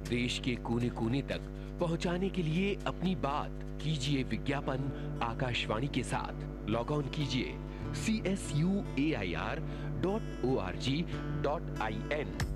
देश के कोने कोने तक पहुंचाने के लिए अपनी बात कीजिए विज्ञापन आकाशवाणी के साथ। लॉग ऑन कीजिए csuair.org.in।